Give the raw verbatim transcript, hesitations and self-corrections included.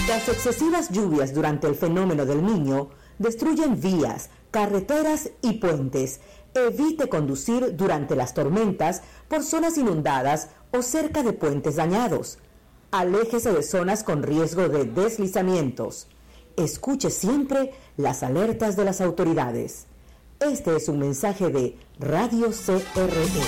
Las excesivas lluvias durante el fenómeno del Niño destruyen vías, carreteras y puentes. Evite conducir durante las tormentas por zonas inundadas o cerca de puentes dañados. Aléjese de zonas con riesgo de deslizamientos. Escuche siempre las alertas de las autoridades. Este es un mensaje de Radio C R E.